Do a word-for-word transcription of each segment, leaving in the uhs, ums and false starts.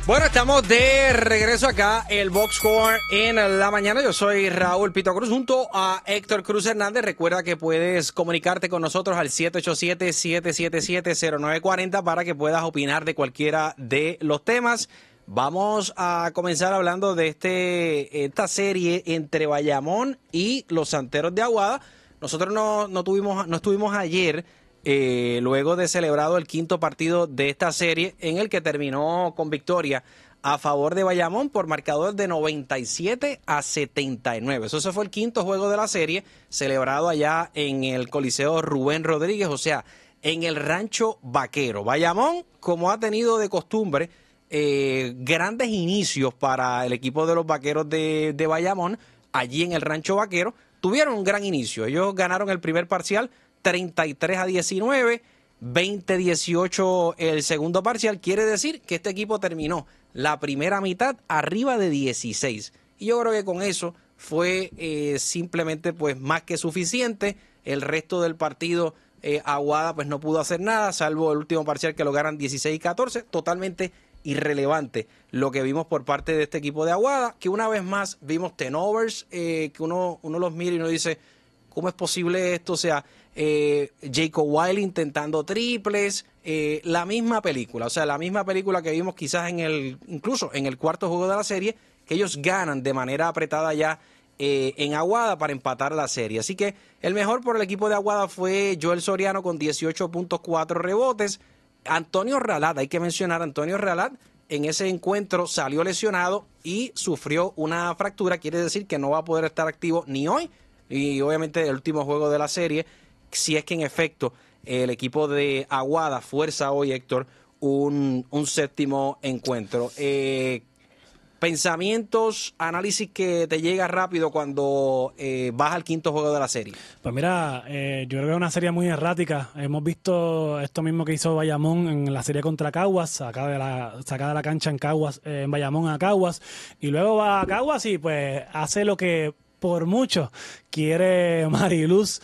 Bueno, estamos de regreso acá, el Box Score en la mañana. Yo soy Raúl Pito Cruz junto a Héctor Cruz Hernández. Recuerda que puedes comunicarte con nosotros al siete ocho siete, siete siete siete, cero nueve cuatro cero para que puedas opinar de cualquiera de los temas. Vamos a comenzar hablando de este esta serie entre Bayamón y los Santeros de Aguada. Nosotros no, no, tuvimos, no estuvimos ayer... Eh, luego de celebrado el quinto partido de esta serie, en el que terminó con victoria a favor de Bayamón por marcador de noventa y siete a setenta y nueve. Eso fue el quinto juego de la serie, celebrado allá en el Coliseo Rubén Rodríguez, o sea, en el Rancho Vaquero. Bayamón, como ha tenido de costumbre, eh, grandes inicios para el equipo de los Vaqueros de, de Bayamón, allí en el Rancho Vaquero, tuvieron un gran inicio. Ellos ganaron el primer parcial treinta y tres a diecinueve, veinte a dieciocho el segundo parcial. Quiere decir que este equipo terminó la primera mitad arriba de dieciséis. Y yo creo que con eso fue eh, simplemente pues más que suficiente. El resto del partido, eh, Aguada pues no pudo hacer nada, salvo el último parcial que lo ganan dieciséis a catorce. Totalmente irrelevante lo que vimos por parte de este equipo de Aguada, que una vez más vimos turnovers, eh, que uno, uno los mira y uno dice, ¿cómo es posible esto? O sea, eh, Jacob Wiley intentando triples, eh, la misma película, o sea, la misma película que vimos quizás en el, incluso en el cuarto juego de la serie, que ellos ganan de manera apretada ya eh, en Aguada para empatar la serie. Así que el mejor por el equipo de Aguada fue Joel Soriano con dieciocho punto cuatro rebotes. Antonio Ralat, hay que mencionar, Antonio Ralat en ese encuentro salió lesionado y sufrió una fractura, quiere decir que no va a poder estar activo ni hoy, y obviamente el último juego de la serie, si es que en efecto el equipo de Aguada fuerza hoy, Héctor, un, un séptimo encuentro. Eh, pensamientos, análisis que te llega rápido cuando eh, vas al quinto juego de la serie. Pues mira, eh, yo creo que es una serie muy errática. Hemos visto esto mismo que hizo Bayamón en la serie contra Caguas, sacada de la, sacada de la cancha en Caguas, eh, en Bayamón a Caguas, y luego va a Caguas y pues hace lo que por mucho quiere Mariluz,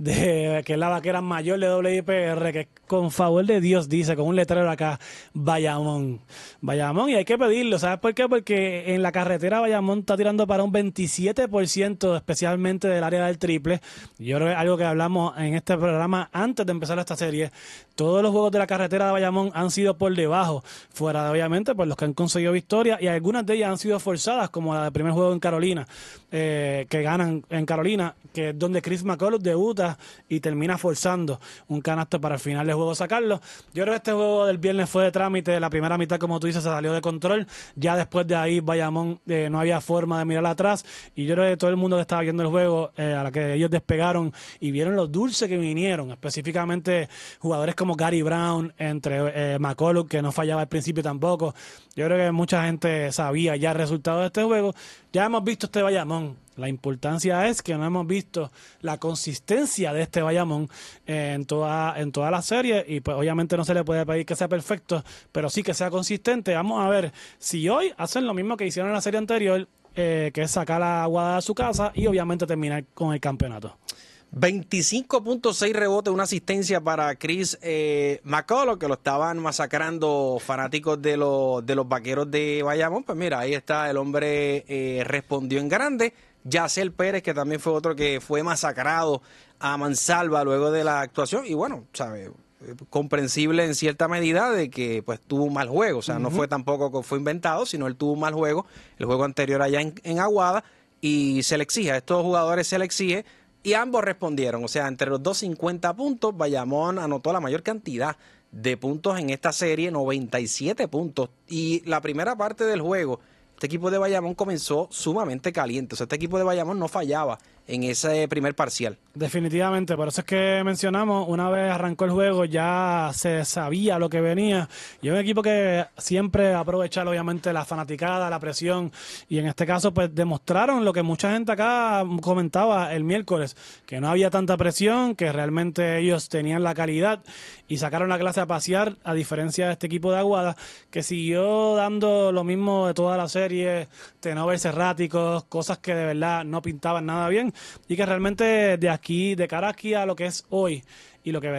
de, que es la vaquera mayor de W I P R, que con favor de Dios dice, con un letrero acá, Bayamón. Bayamón, y hay que pedirlo, ¿sabes por qué? Porque en la carretera Bayamón está tirando para un veintisiete por ciento, especialmente del área del triple. Yo creo que es algo que hablamos en este programa antes de empezar esta serie. Todos los juegos de la carretera de Bayamón han sido por debajo, fuera de obviamente por los que han conseguido victoria, y algunas de ellas han sido forzadas, como la del primer juego en Carolina, eh, que ganan en Carolina, que es donde Chris McCullough debuta y termina forzando un canasto para al final del juego sacarlo. Yo creo que este juego del viernes fue de trámite, la primera mitad, como tú dices, se salió de control, ya después de ahí Bayamón eh, no había forma de mirar atrás, y yo creo que todo el mundo que estaba viendo el juego, eh, a la que ellos despegaron y vieron los dulces que vinieron, específicamente jugadores como Gary Brown, entre eh, McCullough, que no fallaba al principio tampoco. Yo creo que mucha gente sabía ya el resultado de este juego. Ya hemos visto este Bayamón. La importancia es que no hemos visto la consistencia de este Bayamón eh, en toda en toda la serie, y pues obviamente no se le puede pedir que sea perfecto, pero sí que sea consistente. Vamos a ver si hoy hacen lo mismo que hicieron en la serie anterior, eh, que es sacar la Aguada a su casa y obviamente terminar con el campeonato. veinticinco punto seis rebotes, una asistencia para Chris eh, McCullough, que lo estaban masacrando fanáticos de los, de los Vaqueros de Bayamón. Pues mira, ahí está, el hombre eh, respondió en grande. Yacel Pérez, que también fue otro que fue masacrado a mansalva luego de la actuación, y bueno, sabe, comprensible en cierta medida de que pues tuvo un mal juego, o sea, uh-huh. no fue tampoco que fue inventado, sino él tuvo un mal juego, el juego anterior allá en, en Aguada, y se le exige, a estos jugadores se le exige, y ambos respondieron, o sea, entre los dos cincuenta puntos, Bayamón anotó la mayor cantidad de puntos en esta serie, noventa y siete puntos, y la primera parte del juego, este equipo de Bayamón comenzó sumamente caliente. O sea, este equipo de Bayamón no fallaba en ese primer parcial. Definitivamente, por eso es que mencionamos, una vez arrancó el juego ya se sabía lo que venía, y es un equipo que siempre aprovecha obviamente la fanaticada, la presión, y en este caso pues demostraron lo que mucha gente acá comentaba el miércoles, que no había tanta presión, que realmente ellos tenían la calidad y sacaron la clase a pasear, a diferencia de este equipo de Aguada, que siguió dando lo mismo de toda la serie, turnovers erráticos, cosas que de verdad no pintaban nada bien, y que realmente de aquí, de cara aquí a lo que es hoy y lo que veremos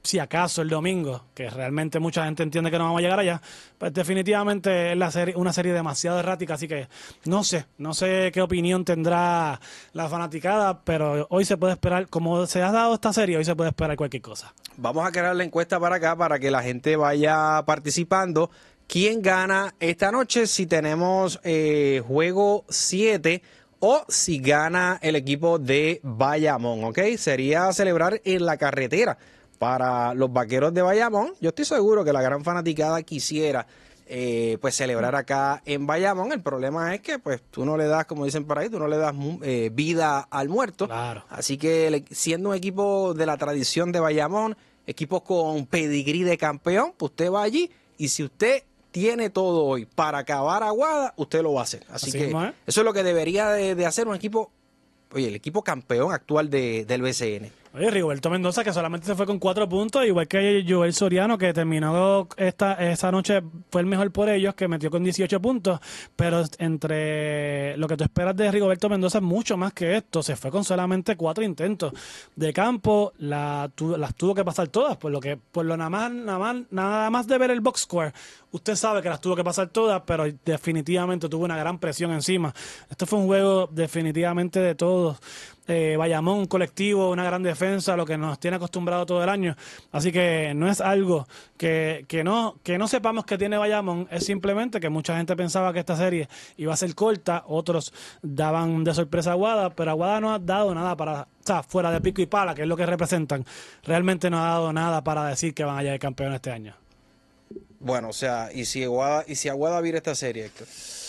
si acaso el domingo, que realmente mucha gente entiende que no vamos a llegar allá, pues definitivamente es la serie, una serie demasiado errática, así que no sé, no sé qué opinión tendrá la fanaticada, pero hoy se puede esperar, como se ha dado esta serie, hoy se puede esperar cualquier cosa. Vamos a crear la encuesta para acá para que la gente vaya participando. ¿Quién gana esta noche? Si tenemos eh, juego siete o si gana el equipo de Bayamón, ¿ok? Sería celebrar en la carretera para los Vaqueros de Bayamón. Yo estoy seguro que la gran fanaticada quisiera eh, pues celebrar acá en Bayamón. El problema es que pues tú no le das, como dicen por ahí, tú no le das eh, vida al muerto. Claro. Así que siendo un equipo de la tradición de Bayamón, equipos con pedigrí de campeón, pues usted va allí y si usted tiene todo hoy para acabar Aguada, usted lo va a hacer. Así, Así que mismo, ¿eh? eso es lo que debería de, de hacer un equipo, oye, el equipo campeón actual de, del B C N. Oye, Rigoberto Mendoza, que solamente se fue con cuatro puntos, igual que Joel Soriano, que terminó esta esa noche, fue el mejor por ellos, que metió con dieciocho puntos, pero entre lo que tú esperas de Rigoberto Mendoza es mucho más que esto, se fue con solamente cuatro intentos de campo, la, tu, las tuvo que pasar todas, por lo que por lo nada más, nada más, nada más de ver el box score, usted sabe que las tuvo que pasar todas, pero definitivamente tuvo una gran presión encima. Esto fue un juego definitivamente de todos. Eh, Bayamón, un colectivo, una gran defensa, lo que nos tiene acostumbrado todo el año. Así que no es algo que, que, no, que no sepamos que tiene Bayamón, es simplemente que mucha gente pensaba que esta serie iba a ser corta, otros daban de sorpresa a Aguada, pero Aguada no ha dado nada para, o sea, fuera de pico y pala, que es lo que representan, realmente no ha dado nada para decir que van a llegar campeón este año. Bueno, o sea, y si Aguada, y si Aguada vira esta serie, Héctor.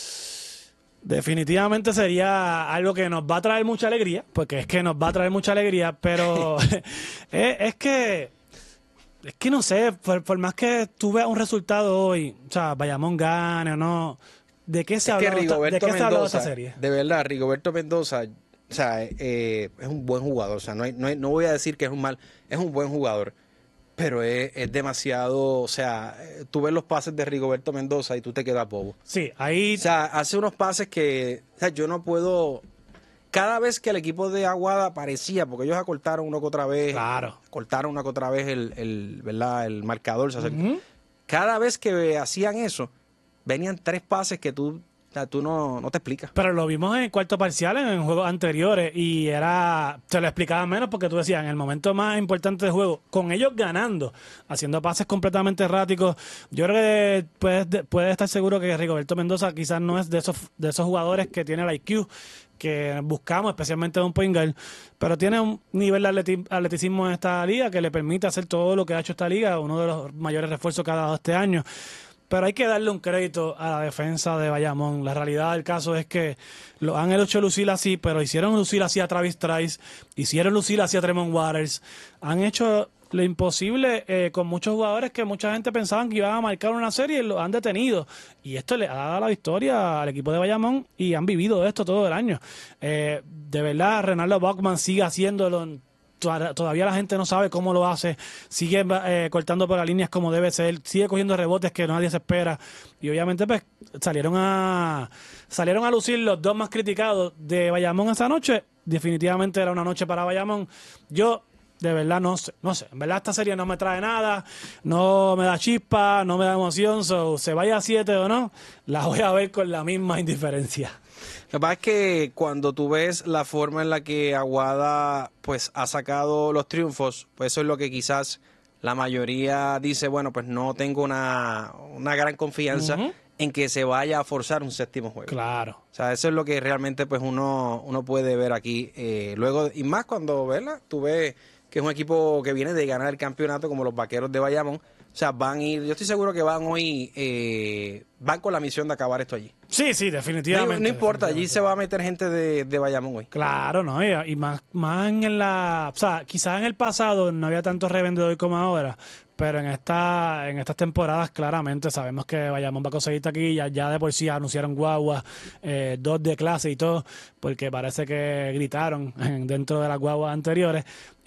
Definitivamente sería algo que nos va a traer mucha alegría, porque es que nos va a traer mucha alegría, pero es, es que es que no sé, por, por más que tú veas un resultado hoy, o sea, Bayamón gane o no, ¿de qué se ha hablado esta, ¿de qué se ha hablado esta serie? De verdad, Rigoberto Mendoza, o sea, eh, es un buen jugador, o sea, no, hay, no, hay, no voy a decir que es un mal, es un buen jugador. Pero es, es demasiado, o sea, tú ves los pases de Rigoberto Mendoza y tú te quedas bobo. Sí, ahí... O sea, hace unos pases que, o sea, yo no puedo... Cada vez que el equipo de Aguada aparecía, porque ellos acortaron una que otra vez, claro. cortaron una que otra vez el, el, ¿verdad? El marcador. O sea, uh-huh. Cada vez que hacían eso, venían tres pases que tú... O sea, tú no, no te explicas. Pero lo vimos en el cuarto parcial, en juegos anteriores, y era te lo explicaban menos porque tú decías, en el momento más importante del juego, con ellos ganando, haciendo pases completamente erráticos, yo creo que puedes, puedes estar seguro que Rigoberto Mendoza quizás no es de esos, de esos jugadores que tiene el I Q que buscamos, especialmente de un point guard, pero tiene un nivel de atleti- atleticismo en esta liga que le permite hacer todo lo que ha hecho esta liga, uno de los mayores refuerzos que ha dado este año. Pero hay que darle un crédito a la defensa de Bayamón. La realidad del caso es que lo han hecho lucir así, pero hicieron lucir así a Travis Trice, hicieron lucir así a Tremont Waters. Han hecho lo imposible eh, con muchos jugadores que mucha gente pensaba que iban a marcar una serie y lo han detenido. Y esto le ha dado la victoria al equipo de Bayamón y han vivido esto todo el año. Eh, de verdad, Renaldo Bachman sigue haciéndolo. Todavía la gente no sabe cómo lo hace, sigue eh, cortando por las líneas como debe ser, sigue cogiendo rebotes que nadie se espera y obviamente pues salieron a salieron a lucir los dos más criticados de Bayamón esa noche. Definitivamente era una noche para Bayamón. Yo de verdad no sé, no sé, en verdad esta serie no me trae nada, no me da chispa, no me da emoción, so, se vaya a siete o no, la voy a ver con la misma indiferencia. Lo que pasa es que cuando tú ves la forma en la que Aguada pues ha sacado los triunfos, pues eso es lo que quizás la mayoría dice, bueno, pues no tengo una, una gran confianza uh-huh. en que se vaya a forzar un séptimo juego. Claro. O sea, eso es lo que realmente pues uno, uno puede ver aquí. Eh, luego, y más cuando, ¿verdad? Tú ves que es un equipo que viene de ganar el campeonato como los Vaqueros de Bayamón. O sea, van a ir, yo estoy seguro que van hoy, eh, van con la misión de acabar esto allí. Sí, sí, definitivamente. No, no importa, definitivamente. Allí se va a meter gente de, de Bayamón hoy. Claro, no, y, y más, más en la, o sea, quizás en el pasado no había tantos revendedores como ahora, pero en esta, en estas temporadas claramente sabemos que Bayamón va a conseguir taquillas, ya de por sí anunciaron guaguas, eh, dos de clase y todo, porque parece que gritaron dentro de las guaguas anteriores.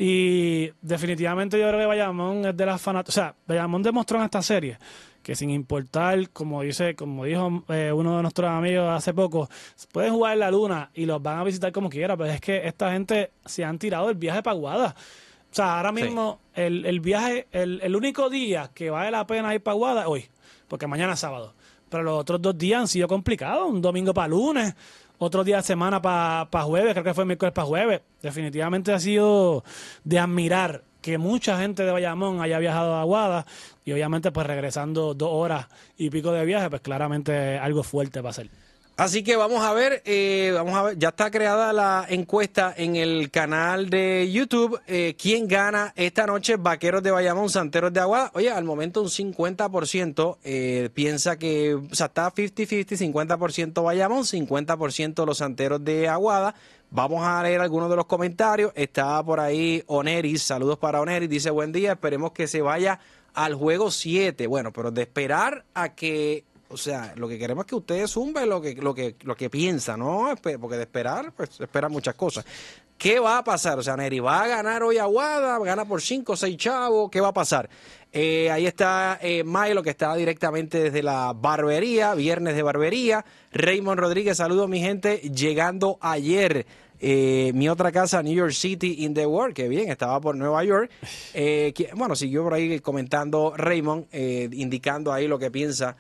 Y definitivamente yo creo que Bayamón es de las fanáticas, o sea, Bayamón demostró en esta serie que sin importar, como dice, como dijo eh, uno de nuestros amigos hace poco, pueden jugar en la luna y los van a visitar como quiera, pero es que esta gente se han tirado el viaje para Aguada. O sea, ahora mismo sí. el, el viaje, el, el único día que vale la pena ir para Aguada es hoy, porque mañana es sábado. Pero los otros dos días han sido complicados, un domingo para lunes, otro día de semana para pa jueves, creo que fue miércoles para jueves. Definitivamente ha sido de admirar que mucha gente de Bayamón haya viajado a Aguada y obviamente pues regresando dos horas y pico de viaje, pues claramente algo fuerte va a ser. Así que vamos a ver, eh, vamos a ver, ya está creada la encuesta en el canal de YouTube. Eh, ¿Quién gana esta noche? Vaqueros de Bayamón, Santeros de Aguada. Oye, al momento un cincuenta por ciento eh, piensa que, o sea, está cincuenta cincuenta, cincuenta por ciento Bayamón, cincuenta por ciento los Santeros de Aguada. Vamos a leer algunos de los comentarios. Está por ahí Oneris, saludos para Oneris, dice buen día, esperemos que se vaya al juego siete. Bueno, pero de esperar a que... O sea, lo que queremos es que ustedes zumben lo que, lo que, lo que piensan, ¿no? Porque de esperar, pues se esperan muchas cosas. ¿Qué va a pasar? O sea, Neri, ¿va a ganar hoy Aguada? ¿Gana por cinco o seis chavos? ¿Qué va a pasar? Eh, ahí está eh, Milo, que está directamente desde la barbería, viernes de barbería. Raymond Rodríguez, saludos mi gente, llegando ayer. Eh, mi otra casa, New York City in the World, que bien, estaba por Nueva York. Eh, que, bueno, siguió por ahí comentando Raymond, eh, indicando ahí lo que piensa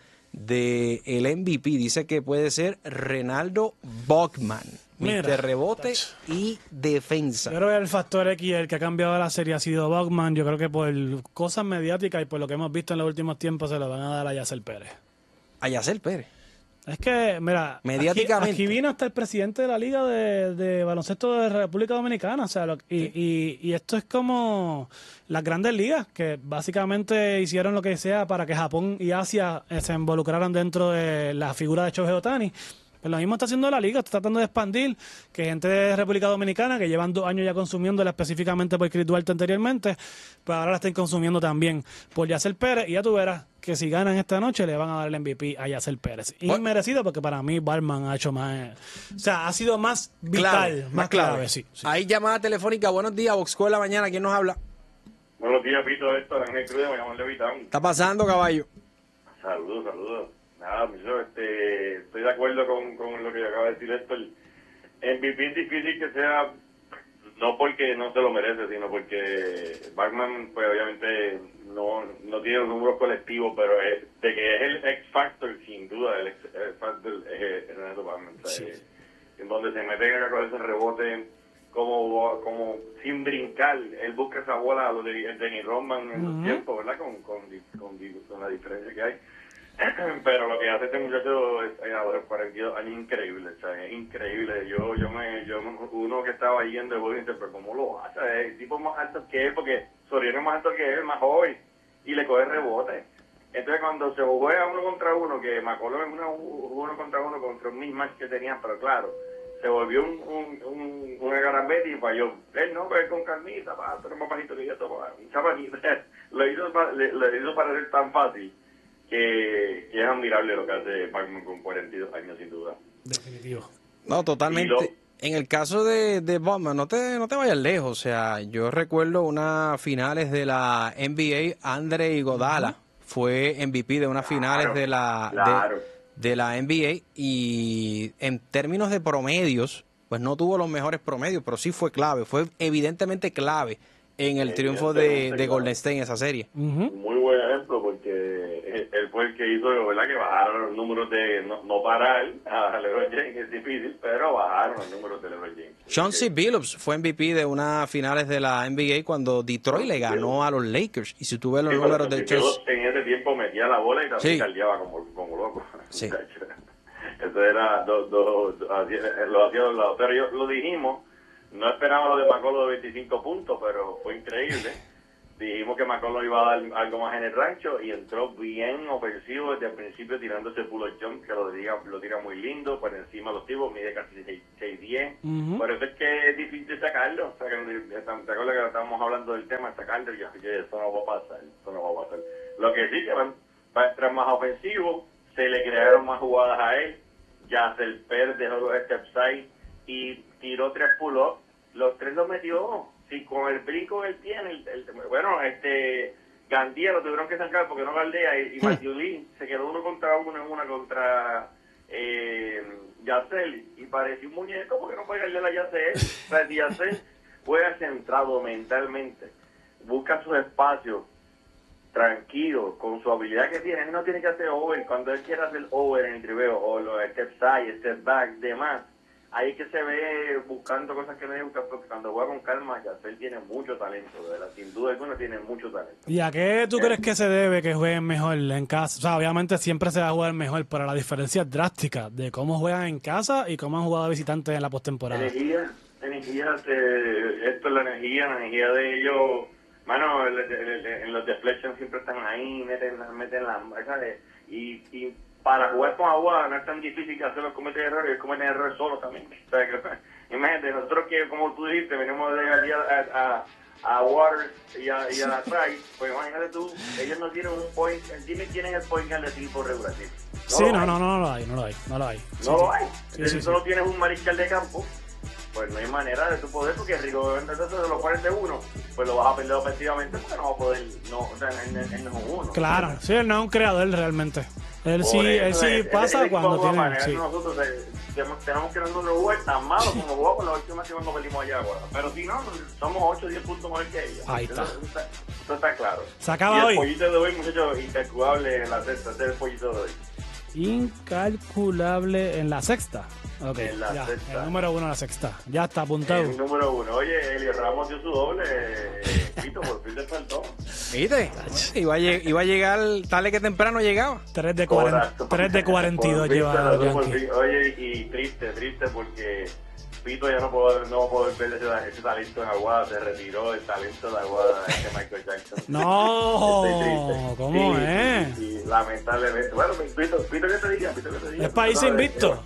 de el M V P. Dice que puede ser Renaldo Bachman, mister Rebote y defensa. Yo creo que el factor X, el que ha cambiado la serie, ha sido Bachman. Yo creo que por cosas mediáticas y por lo que hemos visto en los últimos tiempos se lo van a dar a Yacel Pérez. A Yacel Pérez. Es que, mira, mediáticamente. Aquí, aquí vino hasta el presidente de la Liga de, de Baloncesto de República Dominicana. O sea, lo, y, sí. y, y esto es como las grandes ligas, que básicamente hicieron lo que sea para que Japón y Asia se involucraran dentro de la figura de Shohei Ohtani. Pues lo mismo está haciendo la Liga, está tratando de expandir, que gente de República Dominicana, que llevan dos años ya consumiéndola específicamente por Chris Duarte anteriormente, pues ahora la están consumiendo también por Yacel Pérez, y ya tú verás que si ganan esta noche le van a dar el M V P a Yacel Pérez. Inmerecido, porque para mí Barman ha hecho más, o sea, ha sido más vital, clave, más, más clave, clave. Sí, sí. Hay llamada telefónica, buenos días, Boxco de la mañana, ¿quién nos habla? Buenos días, Pito, esto es Ángel Cruz de Bayamón Levitown. ¿Está pasando, caballo? Saludos, saludos. Nada, yo este, estoy de acuerdo con, con lo que acaba de decir esto. El M V P es difícil que sea, no porque no se lo merece, sino porque Bachman, pues obviamente no, no tiene los números colectivos, pero es, de que es el X Factor, sin duda, el X Factor es Renato Bachman. O sea, sí. En donde se mete a con ese rebote, como, como sin brincar, él busca esa bola a lo de Denny Rodman en uh-huh. los tiempos, ¿verdad? Con, con, con, con la diferencia que hay. Pero lo que hace este muchacho es ahora cuarenta y dos años increíble, o sea, es increíble. Yo yo me yo uno que estaba yendo de Washington, pero cómo lo hace, es el tipo más alto que él, porque Soriano es más alto que él, más joven, y le coge rebote. Entonces cuando se juega uno contra uno, que McCollum es uno, uno contra uno contra un mismatch que tenían, pero claro, se volvió un un, un, un garambete y falló. Él no, pero con calmita, para ser más bajito que yo, un chapanito, lo hizo, le, le hizo parecer tan fácil. Que, que es admirable lo que hace Bachman con cuarenta y dos años, sin duda. Definitivo. No, totalmente. Lo, en el caso de, de Bachman, no te, no te vayas lejos. O sea, yo recuerdo unas finales de la N B A, Andre Iguodala uh-huh. fue M V P de unas claro, finales de la, claro. de, de la N B A, y en términos de promedios, pues no tuvo los mejores promedios, pero sí fue clave, fue evidentemente clave en el triunfo de, de Golden State en esa serie. Uh-huh. Muy buen ejemplo, porque él fue el que hizo, ¿verdad?, que bajaron los números de, no, no parar a LeBron James, es difícil, pero bajaron los números de LeBron James. Chauncey Billups fue M V P de unas finales de la N B A cuando Detroit le ganó a los Lakers, y si tú ves los sí, números de Chauncey... En ese tiempo metía la bola y también sí. caldeaba como, como loco. Sí. Eso era, do, do, do, lo hacía a los lados, pero yo, lo dijimos, no esperábamos lo de McCollum de veinticinco puntos, pero fue increíble. Dijimos que McCollum iba a dar algo más en el rancho y entró bien ofensivo desde el principio, tirando ese pull-up jump que lo tira, lo tira muy lindo, por encima de los tipos, mide casi seis diez. Uh-huh. Por eso es que es difícil sacarlo. O sea, que, ¿te acuerdas que estábamos hablando del tema de sacarlo? Y yo dije, eso no va a pasar, eso no va a pasar. Lo que sí que va, va a entrar más ofensivo, se le crearon más jugadas a él, Yacel Pérez dejó los step side y tiró tres pull-ups, los tres los metió. Sí, con el brinco que él tiene, el, el, bueno, este Gandía lo tuvieron que sacar porque no galdea, y, y Matthew Lee se quedó uno contra uno en una contra eh, Yacel, y pareció un muñeco porque no puede galdear a Yacel. O sea, si Yacel juega centrado mentalmente busca sus espacios tranquilo, con su habilidad que tiene. Él no tiene que hacer over. Cuando él quiere hacer over en el triveo, o los step side, step back, demás, ahí es que se ve buscando cosas que no hay que buscar, porque cuando juega con calma, Yacel tiene mucho talento, de verdad, sin duda alguna tiene mucho talento. ¿Y a qué tú Eh, crees que se debe que jueguen mejor en casa? O sea, obviamente siempre se va a jugar mejor, pero la diferencia es drástica de cómo juegan en casa y cómo han jugado visitantes en la postemporada. Energía, energía, eh, esto es la energía, la energía de ellos. Mano, el- el- el- en los deflections siempre están ahí, meten, la- meten la... ¿sabes? Y, y para jugar con agua no es tan difícil que hacerlos cometer errores, ellos cometen errores solos también. O sea, que, imagínate, nosotros que, como tú dijiste, venimos de allí a, a, a Waters y a, y a la Trice, pues imagínate tú, ellos no tienen un point, el Jimmy tiene el point guard de tipo regular. ¿Sí? Sí, lo no, hay. no, no, no lo hay, no lo hay, no lo hay. Sí, No sí. lo hay. Sí, Entonces, sí, si sí. solo tienes un mariscal de campo, pues no hay manera de tu poder, porque Rico, entonces de los cuarenta y uno, pues lo vas a perder ofensivamente, porque no va a poder, no, o sea, él, él- él no es un uno. Claro, sí, él no es un creador realmente. Él Por sí, eso, él sí él- pasa él- él cuando como tiene... manera, Sí. Nosotros eh, tenemos, tenemos que nosotros jugar tan malo como jugamos la última que cuando perdimos allá, güey. Pero si no, somos ocho o diez puntos mejor que ellos. Ahí está. Eso, eso está. Eso está claro. Se acaba y el hoy. pollito de hoy, muchachos, incalculable en la sexta, ese es el pollito de hoy. Incalculable en la sexta. Ok, En la ya, sexta. el número uno en la sexta. Ya está apuntado. El número uno. Oye, Elio Ramos dio su doble. eh, Pito, por fin te faltó. ¿Viste? Iba a, lleg- iba a llegar tarde que temprano llegaba. tres de cuarenta, tres de cuarenta y dos Por fin lleva te la dio, por Yankee. fin. Oye, y triste, triste porque Pito ya no puedo, no puedo ver ese, ese talento en Aguada, se retiró el talento de Aguada, este Michael Jackson. No, Estoy triste. ¿cómo Sí, es? sí, sí, lamentablemente. Bueno, Pito, Pito, ¿qué te diga? Pito, ¿qué te diga? Es país ¿Sabes? invicto.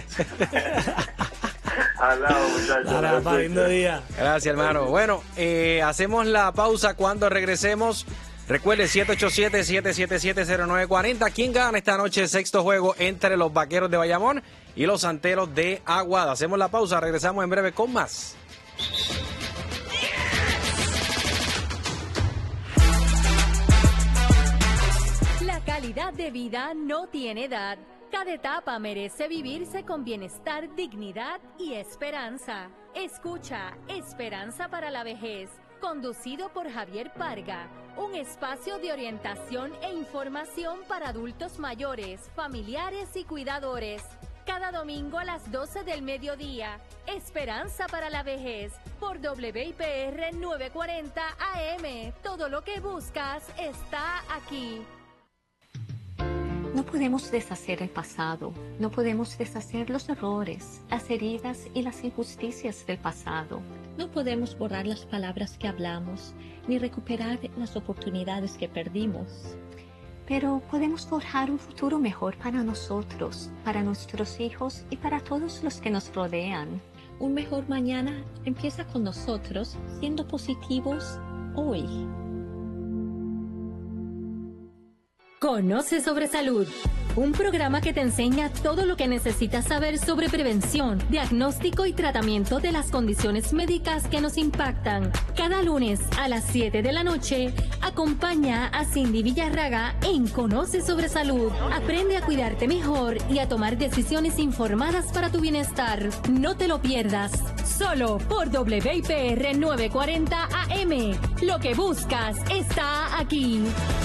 Al lado, muchachos. Dale, papá, lindo día. Gracias, hermano. Bueno, eh, hacemos la pausa cuando regresemos. Recuerde, siete ocho siete, siete siete siete, cero nueve cuatro cero. ¿Quién gana esta noche el sexto juego entre los Vaqueros de Bayamón y los Santeros de Aguada? Hacemos la pausa, regresamos en breve con más. La calidad de vida no tiene edad. Cada etapa merece vivirse con bienestar, dignidad y esperanza. Escucha Esperanza para la Vejez, conducido por Javier Parga, un espacio de orientación e información para adultos mayores, familiares y cuidadores. Cada domingo a las doce del mediodía, Esperanza para la Vejez, por W I P R novecientos cuarenta A M. Todo lo que buscas está aquí. No podemos deshacer el pasado, no podemos deshacer los errores, las heridas y las injusticias del pasado. No podemos borrar las palabras que hablamos, ni recuperar las oportunidades que perdimos. Pero podemos forjar un futuro mejor para nosotros, para nuestros hijos y para todos los que nos rodean. Un mejor mañana empieza con nosotros, siendo positivos hoy. Conoce sobre salud, un programa que te enseña todo lo que necesitas saber sobre prevención, diagnóstico y tratamiento de las condiciones médicas que nos impactan. Cada lunes a las siete de la noche, acompaña a Cindy Villarraga en Conoce sobre salud. Aprende a cuidarte mejor y a tomar decisiones informadas para tu bienestar. No te lo pierdas, solo por W I P R novecientos cuarenta A M. Lo que buscas está aquí.